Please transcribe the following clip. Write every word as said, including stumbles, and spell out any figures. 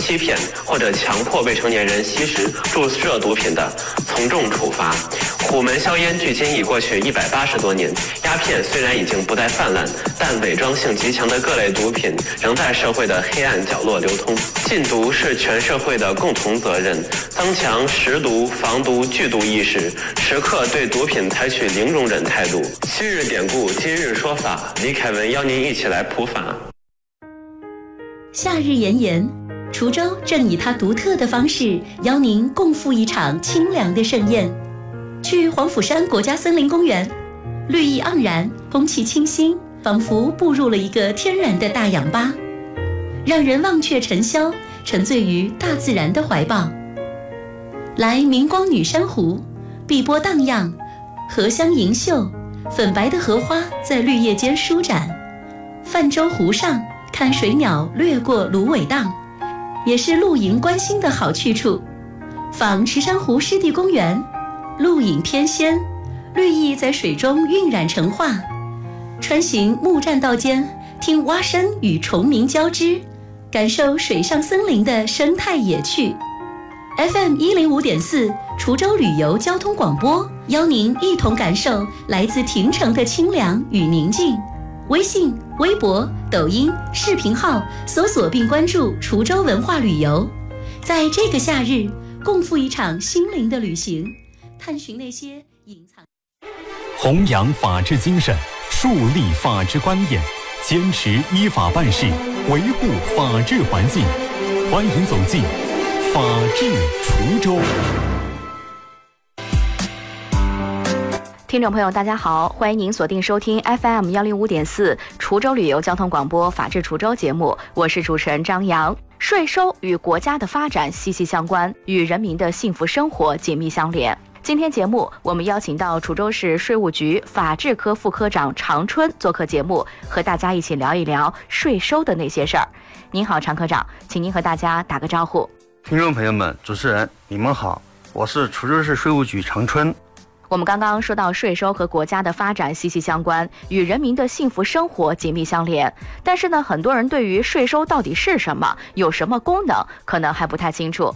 欺骗或者强迫未成年人吸食、注射毒品的，从重处罚。虎门销烟距今已过去一百八十多年，鸦片虽然已经不再泛滥，但伪装性极强的各类毒品仍在社会的黑暗角落流通。禁毒是全社会的共同责任，增强识毒、防毒、拒毒意识，时刻对毒品采取零容忍态度。昔日典故，今日说法，李凯文邀您一起来普法。 夏日炎炎，滁州正以它独特的方式邀您共赴一场清凉的盛宴。去黄甫山国家森林公园，绿意盎然，空气清新，仿佛步入了一个天然的大氧吧，让人忘却尘嚣，沉醉于大自然的怀抱。来明光女珊瑚，碧波荡漾，荷香盈袖，粉白的荷花在绿叶间舒展。泛舟湖上，看水鸟掠过芦苇荡，也是露营观星的好去处。访池珊瑚湿地公园，露影翩跹，绿意在水中晕染成画。穿行木栈道间，听蛙声与虫鸣交织，感受水上森林的生态野趣。 F M 一零五点四 滁州旅游交通广播，邀您一同感受来自亭城的清凉与宁静。微信、微博、抖音、视频号搜索并关注滁州文化旅游，在这个夏日共赴一场心灵的旅行，探寻那些隐藏。 弘扬法治精神，树立法治观念，坚持依法办事，维护法治环境。欢迎走进法治滁州。 听众朋友大家好，欢迎您锁定收听 F M 一零五点四 滁州旅游交通广播法治滁州节目，我是主持人张扬。税收与国家的发展息息相关，与人民的幸福生活紧密相连。今天节目我们邀请到滁州市税务局法制科副科长常春做客节目，和大家一起聊一聊税收的那些事儿。您好，常科长，请您和大家打个招呼。 听众朋友们，主持人你们好，我是滁州市税务局常春。 我们刚刚说到税收和国家的发展息息相关，与人民的幸福生活紧密相连。但是呢，很多人对于税收到底是什么，有什么功能，可能还不太清楚。